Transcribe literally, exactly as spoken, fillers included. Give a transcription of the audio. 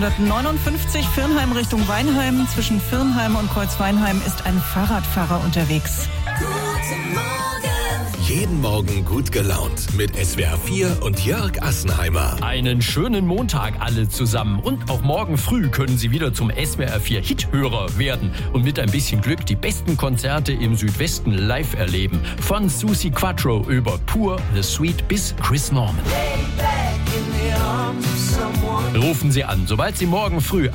hundertneunundfünfzig Virnheim Richtung Weinheim. Zwischen Virnheim und Kreuzweinheim ist ein Fahrradfahrer unterwegs. Guten Morgen. Jeden Morgen gut gelaunt mit S W R vier und Jörg Assenheimer. Einen schönen Montag alle zusammen. Und auch morgen früh können Sie wieder zum S W R vier Hithörer werden und mit ein bisschen Glück die besten Konzerte im Südwesten live erleben. Von Suzi Quatro über Pur, The Sweet bis Chris Norman. Rufen Sie an, sobald Sie morgen früh